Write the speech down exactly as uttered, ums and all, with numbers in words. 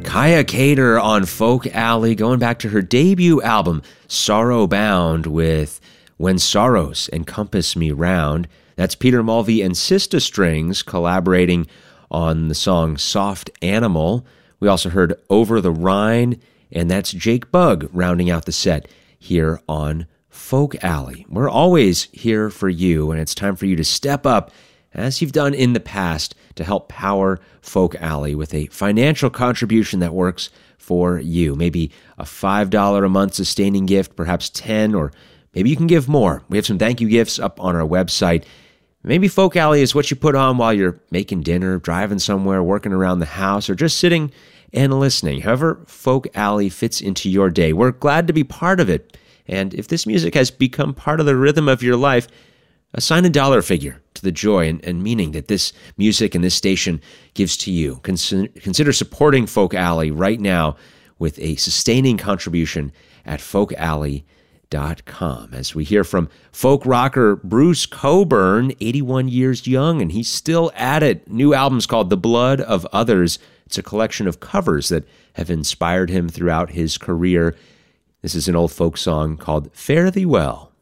Kaya Cater on Folk Alley, going back to her debut album, Sorrow Bound, with When Sorrows Encompass Me Round. That's Peter Mulvey and Sista Strings collaborating on the song Soft Animal. We also heard Over the Rhine, and that's Jake Bugg rounding out the set here on Folk Alley. We're always here for you, and it's time for you to step up, as you've done in the past, to help power Folk Alley with a financial contribution that works for you. Maybe a five dollars a month sustaining gift, perhaps ten, or maybe you can give more. We have some thank you gifts up on our website. Maybe Folk Alley is what you put on while you're making dinner, driving somewhere, working around the house, or just sitting and listening. However Folk Alley fits into your day, we're glad to be part of it. And if this music has become part of the rhythm of your life, assign a dollar figure to the joy and, and meaning that this music and this station gives to you. Consider, consider supporting Folk Alley right now with a sustaining contribution at folk alley dot com. As we hear from folk rocker Bruce Cockburn, eighty-one years young, and he's still at it. New album's called The Blood of Others. It's a collection of covers that have inspired him throughout his career. This is an old folk song called Fare Thee Well.